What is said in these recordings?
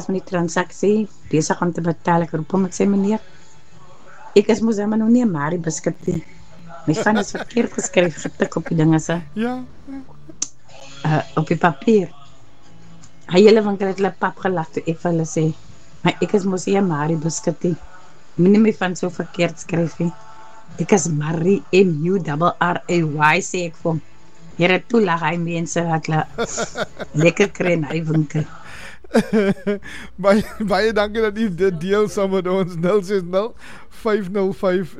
van die transaksie, besig om te betaal, ek roep hom, ek sê meneer, ek is mos maar nog nie 'n Marie Biscuit nie. My van is verkeerd geskryf, getik op die dinge se. Ja. Op die papier. Hy hele winkel het hulle pap gelag toe ek vir hulle sê, maar ek is mos nie 'n Marie Biscuit nie. Moenie my van so verkeerd skryf nie. Ek is Marie M-U-R-R-A-Y sê ek vir hom. Here toe lag hy mense wat hulle lekker kry in hy winkel. baie dankie dat u dit deel saam met ons 060 505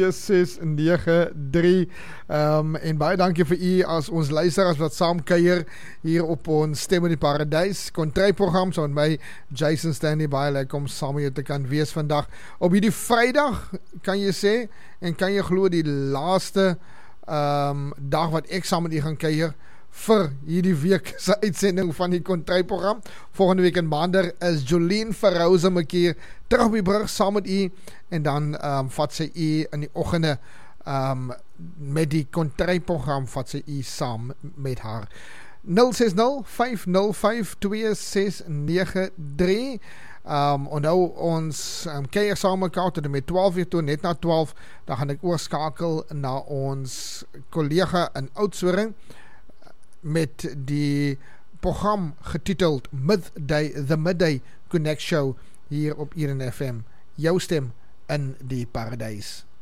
2693 en baie dankie vir u as ons luisteraars wat saam kuier hier op ons Stem in die Paradys kontryprogram saam met my Jason Stanley. Baie lekker om saam met jou te kan wees vandag op hierdie Vrydag, kan jy sê, en kan jy glo die laaste dag wat ek saam met u gaan kuier vir hierdie week se uitsending van die kontryprogram. Volgende week in Maandag is Jolien Verhouze keer terug op die brug saam met u en dan vat sy u in die oggende met die kontryprogram vat sy u saam met haar. 060-505-2693 onthou ons kuier saam mekaar tot en met 12 uur toe, net na 12 dan gaan ek oorskakel na ons kollega in Oudtshoorn met die program getiteld The Midday Connect Show hier op Eden FM. Jou stem in die paradys.